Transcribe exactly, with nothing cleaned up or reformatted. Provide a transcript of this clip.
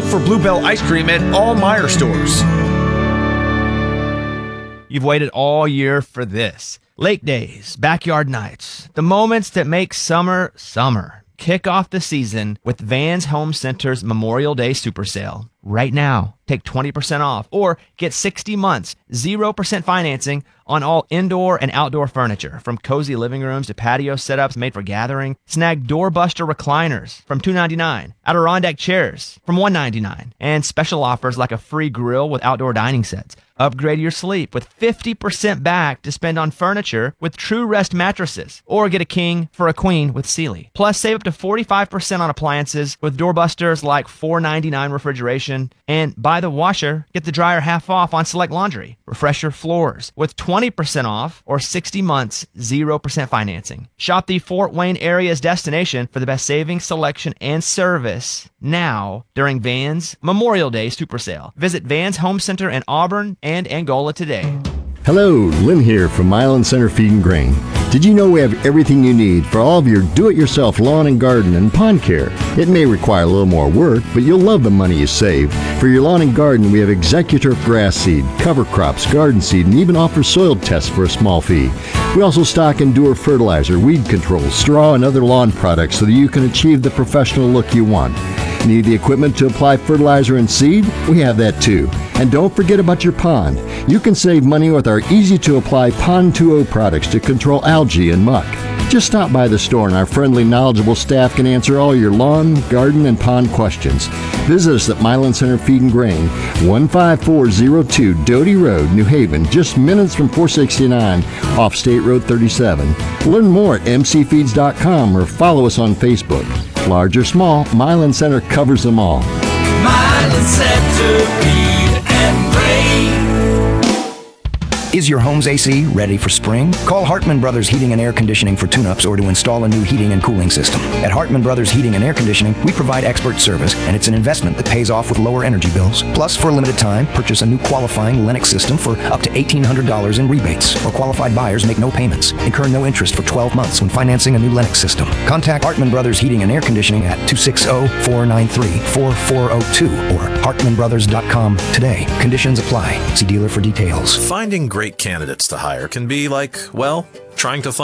look for Bluebell ice cream at all Meijer stores. You've waited all year for this. Lake days, backyard nights, the moments that make summer, summer. Kick off the season with Vans Home Center's Memorial Day Super Sale. Right now, take twenty percent off or get sixty months, zero percent financing on all indoor and outdoor furniture, from cozy living rooms to patio setups made for gathering. Snag doorbuster recliners from two ninety-nine, Adirondack chairs from one ninety-nine, and special offers like a free grill with outdoor dining sets. Upgrade your sleep with fifty percent back to spend on furniture with True Rest mattresses, or get a king for a queen with Sealy. Plus, save up to forty-five percent on appliances with doorbusters like four ninety-nine refrigeration, and buy the washer, get the dryer half off on select laundry. Refresh your floors with twenty percent off or sixty months, zero percent financing. Shop the Fort Wayne area's destination for the best savings, selection, and service now during Vans Memorial Day Super Sale. Visit Vans Home Center in Auburn and Angola today. Hello, Lynn here from Milan Center Feed and Grain. Did you know we have everything you need for all of your do-it-yourself lawn and garden and pond care? It may require a little more work, but you'll love the money you save. For your lawn and garden, we have Executor grass seed, cover crops, garden seed, and even offer soil tests for a small fee. We also stock Endure fertilizer, weed control, straw, and other lawn products so that you can achieve the professional look you want. Need the equipment to apply fertilizer and seed? We have that too. And don't forget about your pond. You can save money with our easy-to-apply Pond two point oh products to control algae and muck. Just stop by the store and our friendly, knowledgeable staff can answer all your lawn, garden, and pond questions. Visit us at Milan Center Feed and Grain, one five four zero two Doty Road, New Haven, just minutes from four sixty-nine off State Road thirty-seven. Learn more at m c feeds dot com or follow us on Facebook. Large or small, Milan Center covers them all. Milan Center Feed and Grain. Is your home's A C ready for spring? Call Hartman Brothers Heating and Air Conditioning for tune-ups or to install a new heating and cooling system. At Hartman Brothers Heating and Air Conditioning, we provide expert service, and it's an investment that pays off with lower energy bills. Plus, for a limited time, purchase a new qualifying Lennox system for up to eighteen hundred dollars in rebates, or qualified buyers make no payments. Incur no interest for twelve months when financing a new Lennox system. Contact Hartman Brothers Heating and Air Conditioning at two six zero, four nine three, four four zero two or hartman brothers dot com today. Conditions apply. See dealer for details. Finding great candidates to hire can be like, well, trying to find